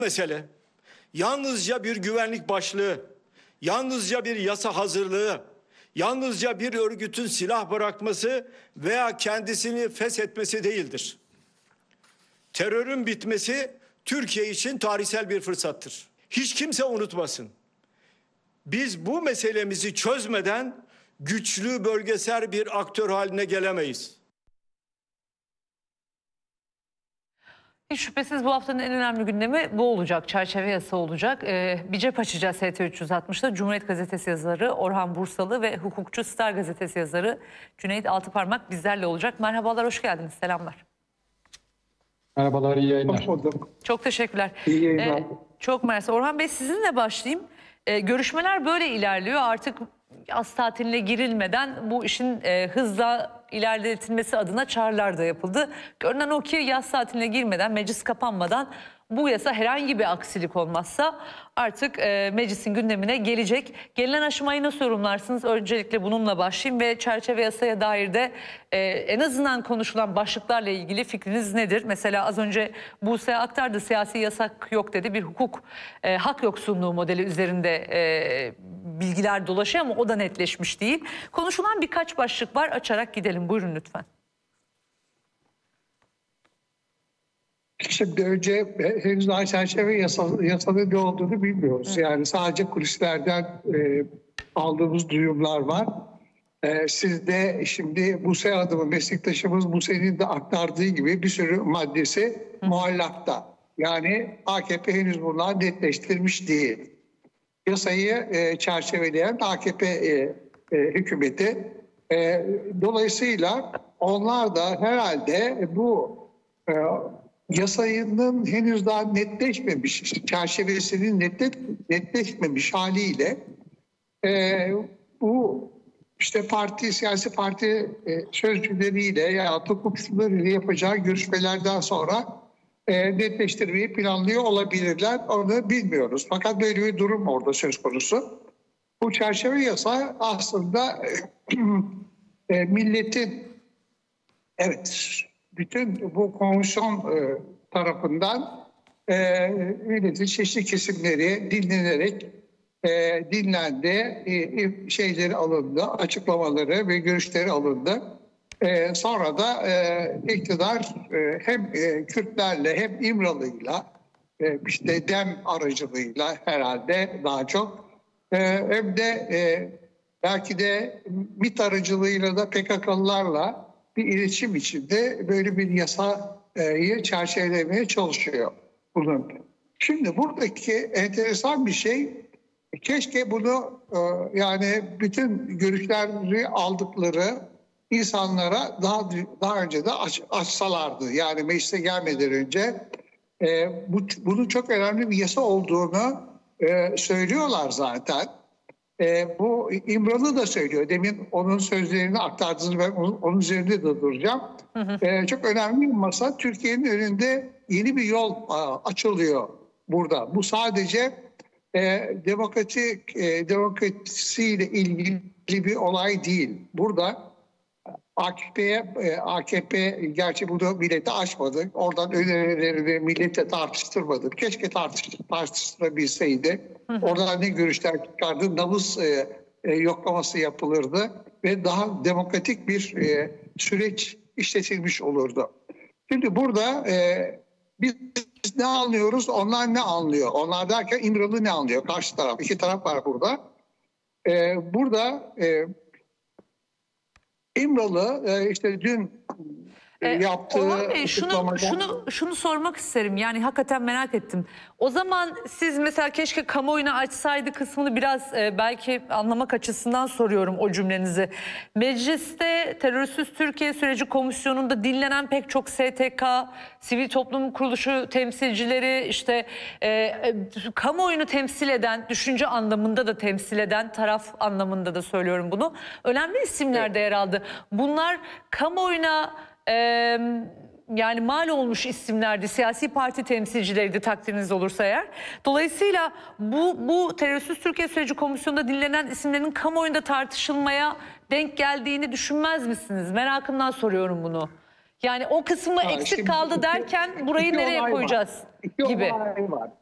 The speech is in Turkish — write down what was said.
mesele yalnızca bir güvenlik başlığı, yalnızca bir yasa hazırlığı, yalnızca bir örgütün silah bırakması veya kendisini feshetmesi değildir. Terörün bitmesi Türkiye için tarihsel bir fırsattır. Hiç kimse unutmasın. Biz bu meselemizi çözmeden güçlü bölgesel bir aktör haline gelemeyiz. Hiç şüphesiz bu haftanın en önemli gündemi bu olacak. Çerçeve yasa olacak. Bir cep açacağız ST360'da. Cumhuriyet Gazetesi yazarı Orhan Bursalı ve hukukçu Star Gazetesi yazarı Cüneyt Altıparmak bizlerle olacak. Merhabalar, hoş geldiniz. Selamlar. Merhabalar, iyi yayınlar. Hoş bulduk. Çok teşekkürler. İyi yayınlar. Çok mersi. Orhan Bey, sizinle başlayayım. Görüşmeler böyle ilerliyor. Artık yaz tatiline girilmeden bu işin hızla ilerletilmesi adına çağrılar da yapıldı. Görünen o ki yaz tatiline girmeden, meclis kapanmadan bu yasa herhangi bir aksilik olmazsa artık meclisin gündemine gelecek. Gelinen aşamayı nasıl yorumlarsınız? Öncelikle bununla başlayayım ve çerçeve yasaya dair de en azından konuşulan başlıklarla ilgili fikriniz nedir? Mesela az önce Buse'ye aktardı, siyasi yasak yok dedi. Bir hukuk hak yoksunluğu modeli üzerinde bilgiler dolaşıyor ama o da netleşmiş değil. Konuşulan birkaç başlık var, açarak gidelim. Buyurun lütfen. Şimdi önce henüz daha çerçeve yasanın ne olduğunu bilmiyoruz. Yani sadece kulislerden aldığımız duyumlar var. Sizde şimdi Buse adımı meslektaşımız Buse'nin de aktardığı gibi bir sürü maddesi muallakta. Yani AKP henüz bunları netleştirmiş değil. Yasayı çerçeveleyen AKP hükümeti. Dolayısıyla onlar da herhalde bu yasanın henüz daha netleşmemiş, çerçevesinin netleşmemiş haliyle bu işte siyasi parti sözcüleriyle ya hukukçularıyla yapacağı görüşmelerden sonra netleştirmeyi planlıyor olabilirler. Onu bilmiyoruz. Fakat böyle bir durum orada söz konusu. Bu çerçeve yasa aslında milletin, evet, bütün bu komisyon tarafından milletin çeşitli kesimleri dinlenerek dinlendi, şeyleri alındı, açıklamaları ve görüşleri alındı. Sonra da iktidar hem Kürtlerle hem İmralı'yla işte DEM aracılığıyla herhalde daha çok hem de belki de MİT aracılığıyla da PKK'lılarla bir iletişim içinde böyle bir yasayı çerçevelemeye çalışıyor. Şimdi buradaki enteresan bir şey, keşke bunu yani bütün görüşleri aldıkları insanlara daha önce de açsalardı. Yani meclise gelmeden önce bunun çok önemli bir yasa olduğunu söylüyorlar zaten. Bu İmralı da söylüyor. Demin onun sözlerini aktardınız, ben onun üzerinde de duracağım. Çok önemli bir masa. Türkiye'nin önünde yeni bir yol açılıyor burada. Bu sadece demokrasiyle ilgili bir olay değil. Burada AKP gerçi bunu millete açmadı. Oradan önerilerini millete tartıştırmadı. Keşke tartıştırabilseydi. Oradan ne görüşler çıkardı, nabız yoklaması yapılırdı ve daha demokratik bir süreç işletilmiş olurdu. Şimdi burada biz ne anlıyoruz, onlar ne anlıyor? Onlar derken İmralı ne anlıyor? Karşı taraf, iki taraf var burada. Burada İmralı işte dün yaptığı Orhan Bey, şunu sormak isterim. Yani hakikaten merak ettim. O zaman siz mesela keşke kamuoyuna açsaydı kısmını biraz belki anlamak açısından soruyorum o cümlenizi. Mecliste Terörsüz Türkiye Süreci Komisyonu'nda dinlenen pek çok STK, sivil toplum kuruluşu temsilcileri, işte kamuoyunu temsil eden, düşünce anlamında da temsil eden, taraf anlamında da söylüyorum bunu. Önemli isimler de yer aldı. Bunlar kamuoyuna yani mal olmuş isimlerdi, siyasi parti temsilcileriydi takdiriniz olursa eğer. Dolayısıyla bu Terörsüz Türkiye Süreci Komisyonu'nda dinlenen isimlerin kamuoyunda tartışılmaya denk geldiğini düşünmez misiniz? Merakımdan soruyorum bunu. Yani o kısmı eksik kaldı derken burayı nereye koyacağız gibi. gibi. İki olay var.